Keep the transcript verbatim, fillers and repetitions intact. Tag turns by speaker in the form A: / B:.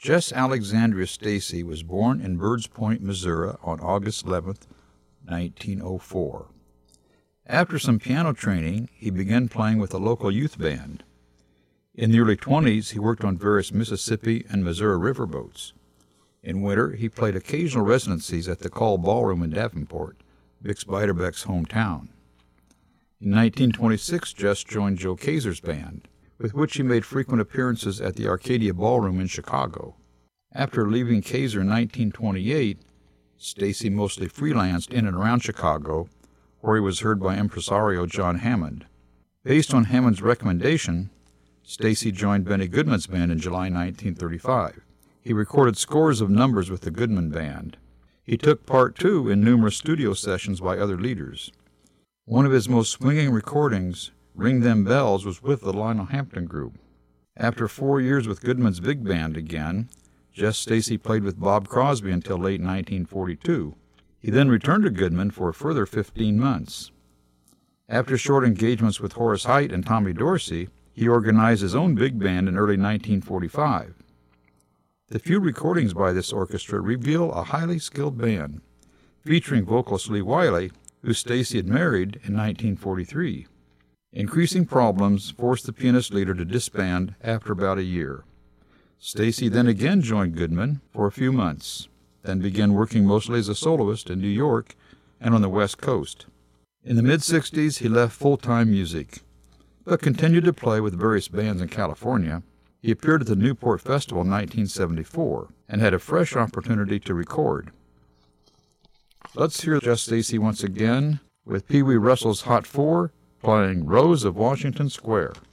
A: Jess Alexandria Stacy was born in Birds Point, Missouri on August eleventh, nineteen oh four. After some piano training, he began playing with a local youth band. In the early twenties, he worked on various Mississippi and Missouri riverboats. In winter, he played occasional residencies at the Call Ballroom in Davenport, Bix Beiderbecke's hometown. In nineteen twenty-six, Jess joined Joe Kazer's band, with which he made frequent appearances at the Arcadia Ballroom in Chicago. After leaving Kazer in nineteen twenty-eight, Stacy mostly freelanced in and around Chicago, where he was heard by impresario John Hammond. Based on Hammond's recommendation, Stacy joined Benny Goodman's band in July nineteen thirty-five. He recorded scores of numbers with the Goodman Band. He took part, too, in numerous studio sessions by other leaders. One of his most swinging recordings, Ring Them Bells, was with the Lionel Hampton Group. After four years with Goodman's big band again, Jess Stacy played with Bob Crosby until late nineteen forty-two. He then returned to Goodman for a further fifteen months. After short engagements with Horace Heidt and Tommy Dorsey, he organized his own big band in early nineteen forty-five. The few recordings by this orchestra reveal a highly skilled band, featuring vocalist Lee Wiley, who Stacy had married in nineteen forty-three. Increasing problems forced the pianist leader to disband after about a year. Stacy then again joined Goodman for a few months, then began working mostly as a soloist in New York and on the West Coast. In the mid-sixties, he left full-time music, but continued to play with various bands in California. He appeared at the Newport Festival in nineteen seventy-four and had a fresh opportunity to record. Let's hear Jess Stacy once again with Pee Wee Russell's Hot Four playing Rose of Washington Square.